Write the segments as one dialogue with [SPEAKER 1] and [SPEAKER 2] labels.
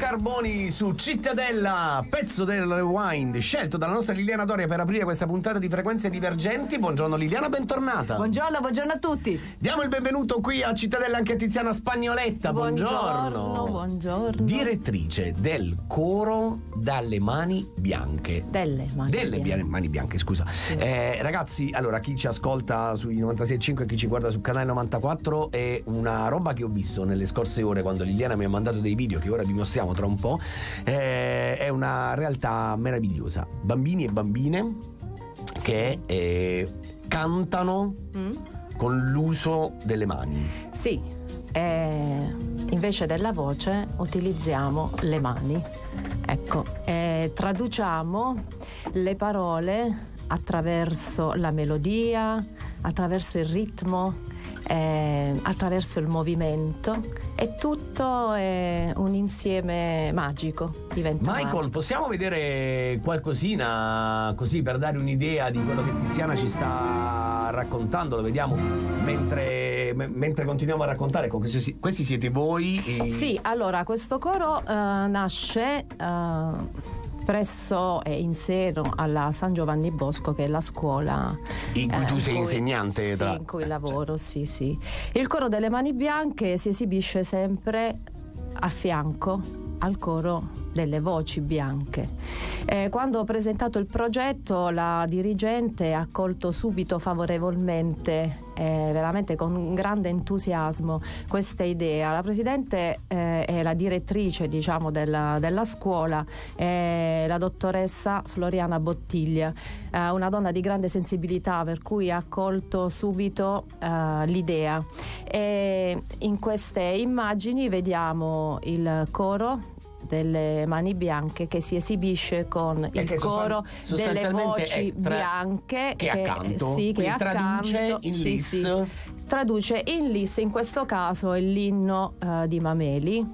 [SPEAKER 1] Carboni su Cittadella, pezzo del rewind scelto dalla nostra Liliana Doria per aprire questa puntata di Frequenze Divergenti. Buongiorno Liliana, bentornata.
[SPEAKER 2] Buongiorno a tutti.
[SPEAKER 1] Diamo il benvenuto qui a Cittadella anche a Tiziana Spagnoletta.
[SPEAKER 2] Buongiorno.
[SPEAKER 1] Direttrice del coro Dalle Mani Bianche.
[SPEAKER 2] Delle
[SPEAKER 1] Mani Bianche, scusa.
[SPEAKER 2] Sì.
[SPEAKER 1] Ragazzi, allora chi ci ascolta sui 96.5 e chi ci guarda sul canale 94, è una roba che ho visto nelle scorse ore quando Liliana mi ha mandato dei video che ora vi mostriamo tra un po'. È una realtà meravigliosa. Bambini e bambine che cantano con l'uso delle mani.
[SPEAKER 2] Sì, invece della voce utilizziamo le mani. Ecco, traduciamo le parole attraverso la melodia, attraverso il ritmo, attraverso il movimento, e tutto è un insieme magico, diventa
[SPEAKER 1] Michael,
[SPEAKER 2] magico.
[SPEAKER 1] possiamo vedere qualcosina così per dare un'idea di quello che Tiziana ci sta raccontando? Lo vediamo mentre continuiamo a raccontare. Questi siete voi?
[SPEAKER 2] Sì, allora questo coro nasce presso e in seno alla San Giovanni Bosco, che è la scuola
[SPEAKER 1] in cui tu sei insegnante.
[SPEAKER 2] Sì, in cui lavoro, sì. Il coro delle Mani Bianche si esibisce sempre a fianco al coro delle Voci Bianche. Quando ho presentato il progetto, la dirigente ha accolto subito favorevolmente, veramente con grande entusiasmo, questa idea. La presidente e la direttrice, diciamo, della scuola è la dottoressa Floriana Bottiglia, una donna di grande sensibilità, per cui ha accolto subito l'idea. E in queste immagini vediamo il coro delle Mani Bianche che si esibisce con il coro delle Voci Bianche
[SPEAKER 1] che accanto,
[SPEAKER 2] che
[SPEAKER 1] traduce in lis.
[SPEAKER 2] Traduce in lis, in questo caso è l'inno di Mameli.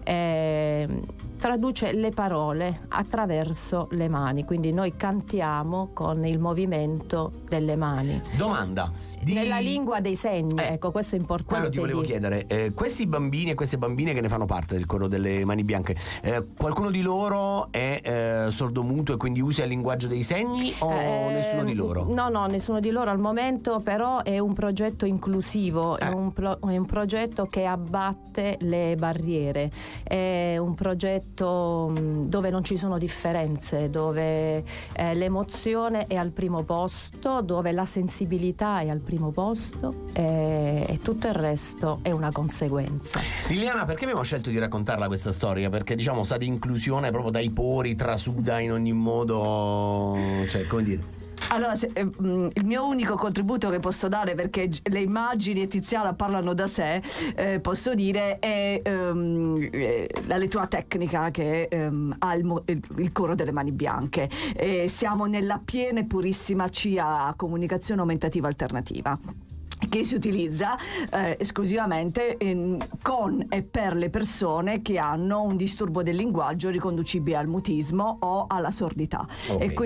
[SPEAKER 2] Traduce le parole attraverso le mani, quindi noi cantiamo con il movimento delle mani.
[SPEAKER 1] Domanda
[SPEAKER 2] nella lingua dei segni, ecco, questo è importante.
[SPEAKER 1] Quello ti volevo chiedere, questi bambini e queste bambine che ne fanno parte del coro delle Mani Bianche, qualcuno di loro è sordomuto e quindi usa il linguaggio dei segni o nessuno di loro?
[SPEAKER 2] No, nessuno di loro al momento, però è un progetto inclusivo, è un progetto che abbatte le barriere, è un progetto dove non ci sono differenze, dove l'emozione è al primo posto, dove la sensibilità è al primo posto, e tutto il resto è una conseguenza.
[SPEAKER 1] Liliana, perché abbiamo scelto di raccontarla questa storia? Perché diciamo sa di inclusione proprio dai pori, trasuda in ogni modo, cioè come dire.
[SPEAKER 3] Allora, il mio unico contributo che posso dare, perché le immagini e Tiziana parlano da sé, posso dire è la lettura tecnica che ha il coro delle Mani Bianche. Siamo nella piena e purissima CIA, comunicazione aumentativa alternativa, che si utilizza esclusivamente con e per le persone che hanno un disturbo del linguaggio riconducibile al mutismo o alla sordità.
[SPEAKER 1] Okay.
[SPEAKER 3] E